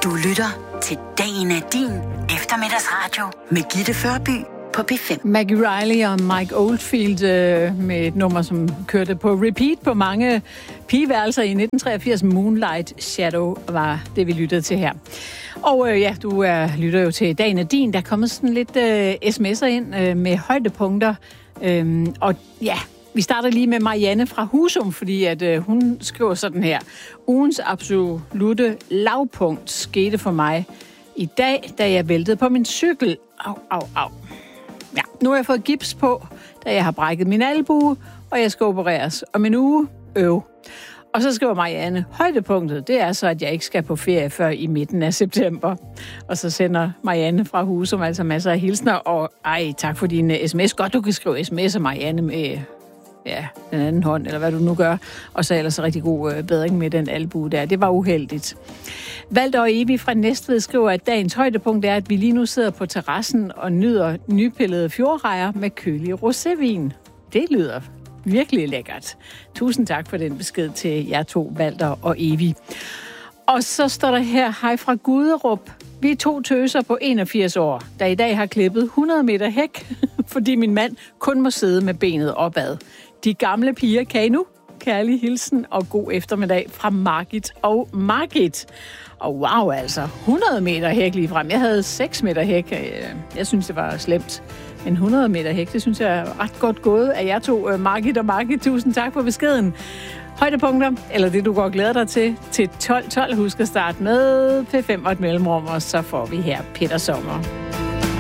Du lytter til Dagen er din eftermiddagsradio med Gitte Førby på P5. Maggie Riley og Mike Oldfield med et nummer, som kørte på repeat på mange pigeværelser i 1983. Moonlight Shadow var det, vi lyttede til her. Og du lytter jo til Dagen er din. Der er kommet sådan lidt sms'er ind med højdepunkter. Og ja, vi starter lige med Marianne fra Husum, fordi at hun skriver sådan her. Ugens absolutte lavpunkt skete for mig i dag, da jeg væltede på min cykel. Au. Ja, nu har jeg fået gips på, da jeg har brækket min albue, og jeg skal opereres om en uge. Og så skriver Marianne, højdepunktet, det er så, at jeg ikke skal på ferie før i midten af september. Og så sender Marianne fra Husum altså masser af hilsner, og tak for din sms. Godt, du kan skrive sms'er, Marianne, med den anden hånd, eller hvad du nu gør. Og så ellers rigtig god bedring med den albue der. Det var uheldigt. Valter og Evi fra Næstved skriver, at dagens højdepunkt er, at vi lige nu sidder på terrassen og nyder nypillede fjordrejer med kølig rosévin. Det lyder virkelig lækkert. Tusind tak for den besked til jer to, Valter og Evi. Og så står der her, hej fra Guderup. Vi er 2 tøser på 81 år, der i dag har klippet 100 meter hæk, fordi min mand kun må sidde med benet opad. De gamle piger kan I nu. Kærlig hilsen og god eftermiddag fra Margit og Margit. Og wow, altså, 100 meter hæk lige frem. Jeg havde 6 meter hæk. Jeg synes, det var slemt. Men 100 meter hæk, det synes jeg er ret godt gået af jer to, Margit og Margit. Tusind tak for beskeden. Højdepunkter, eller det du går og glæder dig til 12.12. Husk at starte med P5 og et mellemrum, og så får vi her Peter Sommer.